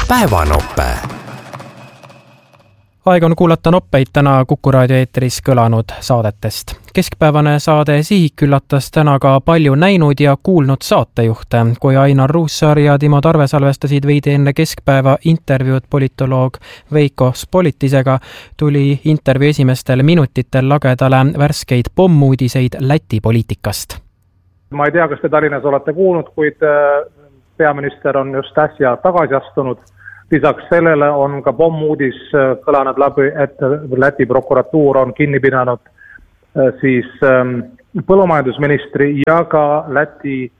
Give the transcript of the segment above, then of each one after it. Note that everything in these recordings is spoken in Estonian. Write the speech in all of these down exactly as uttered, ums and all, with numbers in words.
päevanoppe. Aeg on kuulata noppeid täna Kuku raadio eetris kõlanud saadetest. Keskpäevane saade Sihik üllatas täna ka palju näinud ja kuulnud saatejuhte, kui Ainar Ruussaar ja Timo Tarve salvestasid veidi enne keskpäeva intervjuud politoloog Veiko Spolitisega, tuli intervjuu esimestel minutitel lagedale värskeid pommuudiseid Läti poliitikast. Ma ei tea, kas te Tallinnas olete kuulnud, kuid peaminister on just äsja tagasi astunud. Lisaks sellele on ka pommuudis kõlanud läbi, et Läti prokuratuur on kinni pidanud siis põllumajandusministri ja ka Läti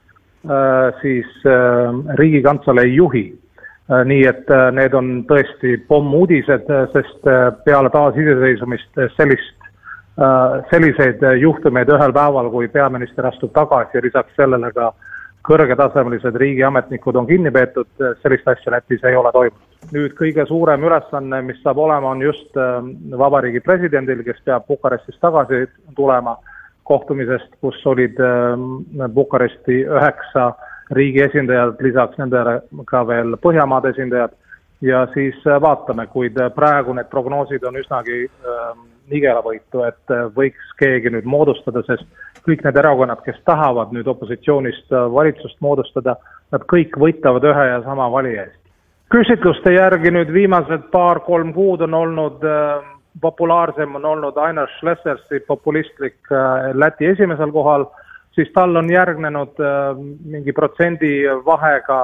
siis riigikantselei juhi. Nii et need on tõesti pommuudised, sest peale taasiseseisvumist sellist, selliseid juhtumeid ühel päeval, kui peaminister astub tagasi ja lisaks sellele ka kõrgetasemelised riigiametnikud on kinni peetud, sellist asja Lätis ei ole toimunud. Nüüd kõige suurem ülesanne, mis saab olema, on just vabariigi presidendil, kes peab Bukarestist tagasi tulema kohtumisest, kus olid Bukaresti üheksa riigi esindajad, lisaks nendele ka veel Põhjamaade esindajad. Ja siis vaatame, kuid praegu need prognoosid on üsnagi nigelavõitu, et võiks keegi nüüd moodustada, sest kõik need erakonnad, kes tahavad nüüd opositsioonist valitsust moodustada, nad kõik võitavad ühe ja sama valija eest. Küsitluste järgi nüüd viimased paar-kolm kuud on olnud populaarsem, on olnud Ainar Šlesersi populistlik Läti esimesel kohal, siis tal on järgnenud mingi protsendi vahega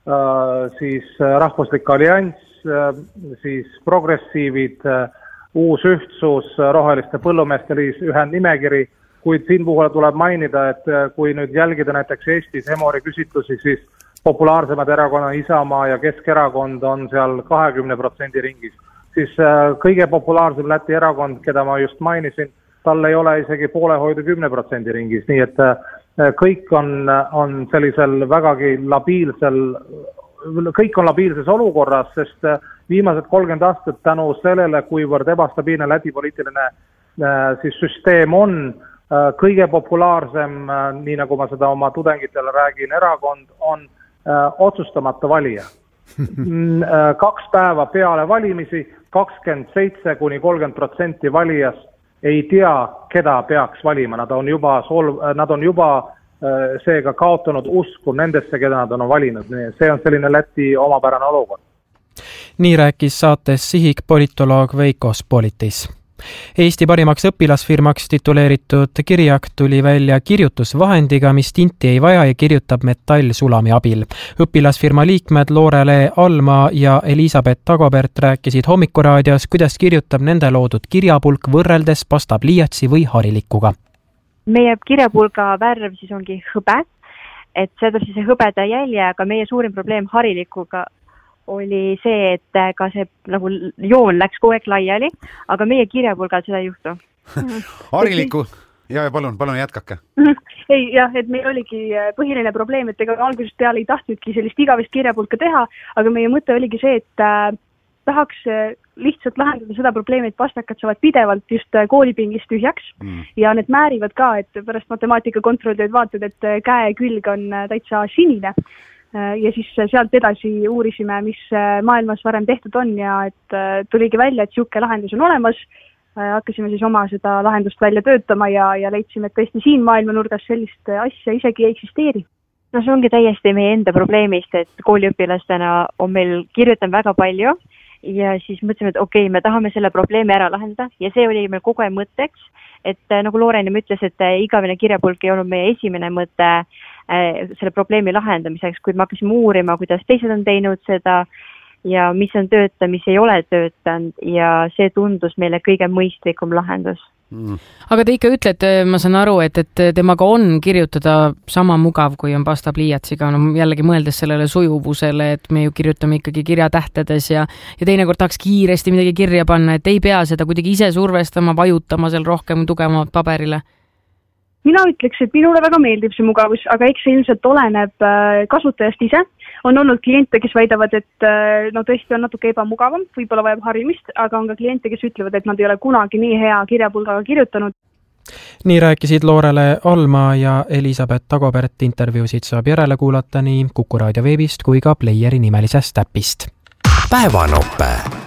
siis rahvuslik allianss, siis progressiivid, uus ühtsus, roheliste põllumeeste liis, ühendnimekiri, kuid siin puhul tuleb mainida, et kui nüüd jälgida näiteks Eestis Emori küsitlusi, siis populaarsemad erakonna Isamaa ja Keskerakond on seal kahekümne protsendi ringis. Siis kõige populaarsem Läti erakond, keda ma just mainisin, tal ei ole isegi poolehoidu kümne protsendi ringis, nii et kõik on, on sellisel vägagi labiilsel, kõik on labiilses olukorras, sest viimased kolmkümmend aastat tänu sellele, kuivõrd ebastabiilne Läti poliitiline siis süsteem on, kõige populaarsem, nii nagu ma seda oma tudengitele räägin, erakond on otsustamata valija. Kaks päeva peale valimisi, kakskümmend seitse kuni kolmkümmend protsenti valijast ei tea, keda peaks valima. Nad on juba, nad on juba seega kaotanud usku nendesse, keda nad on valinud. See on selline Läti omapärane olukord. Nii rääkis saates Sihik politoloog Veiko Spolitis. Eesti parimaks õpilasfirmaks tituleeritud Kirjak tuli välja kirjutusvahendiga, mis tinti ei vaja ja kirjutab metallsulami abil. Õpilasfirma liikmed Loorele Alma ja Elisabeth Tagobert rääkisid Hommikuraadios, kuidas kirjutab nende loodud kirjapulk võrreldes pastapliiatsi või harilikuga. Meie kirjapulga värv siis ongi hõbe, et see tuleb siis hõbeda jälje, aga meie suurim probleem harilikuga oli see, et ka see nagu joon läks kogu aeg laiali, aga meie kirjapulgal seda ei juhtu. Hariliku, ja palun, palun jätkake. Ei, jah, et meil oligi põhiline probleem, et ega algusest peale ei tahtnudki sellist igavest kirjapulka teha, aga meie mõte oligi see, et äh, tahaks lihtsalt lahendada seda probleemi, et pastakad saavad pidevalt just koolipingist tühjaks mm. ja need määrivad ka, et pärast matemaatika kontrollitööd vaatad, et käe külg on täitsa sinine. Ja siis sealt edasi uurisime, mis maailmas varem tehtud on ja et tuligi välja, et siuke lahendus on olemas. Hakkasime siis oma seda lahendust välja töötama ja, ja leidsime, et tõesti siin maailma nurgas sellist asja isegi ei eksisteeri. No see ongi täiesti meie enda probleemist, et kooliõpilastena on meil kirjutan väga palju ja siis mõtlesime, et okei, okay, me tahame selle probleemi ära lahendada ja see oli meil kogu aeg mõtteks, et nagu Looren ütles, et igavene kirjapulk ei olnud meie esimene mõte selle probleemi lahendamiseks, kuid me hakkasime uurima, kuidas teised on teinud seda ja mis on tööta, mis ei ole töötanud ja see tundus meile kõige mõistlikum lahendus. Mm. Aga te ikka ütlete, ma saan aru, et, et temaga on kirjutada sama mugav, kui on pastapliiatsiga, no jällegi mõeldes sellele sujuvusele, et me ju kirjutame ikkagi kirjatähtedes ja, ja teinekord tahaks kiiresti midagi kirja panna, et ei pea seda kuidagi ise survestama, vajutama seal rohkem tugevamat paberile. Mina ütleks, et minule väga meeldib see mugavus, aga eks see ilmselt oleneb kasutajast ise. On olnud kliente, kes väidavad, et no tõesti on natuke ebamugavam, võib-olla vajab harimist, aga on ka kliente, kes ütlevad, et nad ei ole kunagi nii hea kirjapulgaga kirjutanud. Nii rääkisid Loorele Alma ja Elisabeth Tagobert. Intervjuusid saab järele kuulata nii Kuku raadio veebist kui ka Playeri nimelisest äpist. päevanope